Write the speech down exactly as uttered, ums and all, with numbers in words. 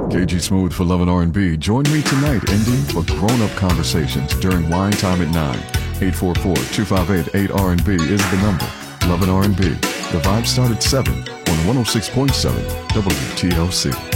K G Smooth for Love and R and B. Join me tonight, Indy, for grown-up conversations during Wine Time at nine. eight four four, two five eight, eight R and B is the number. Love and R and B. The Vibe start at seven on one oh six point seven W T L C.